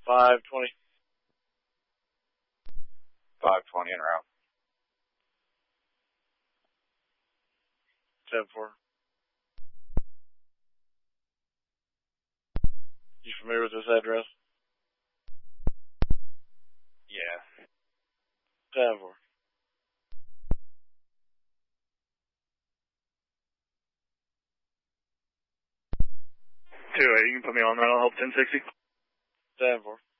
520. 520 en route. 10-4. You familiar with this address? Yeah. 10-4. 2-8, you can put me on that. I'll help 1060. 10-4.